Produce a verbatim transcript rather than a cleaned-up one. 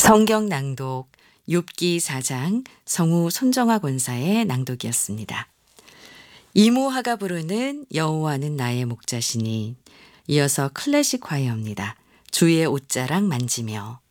성경 낭독 욥기 사 장 성우 손정아 권사의 낭독이었습니다. 이모하가 부르는 여호와는 나의 목자시니 이어서 클래식 과이어입니다. 주의 옷자락 만지며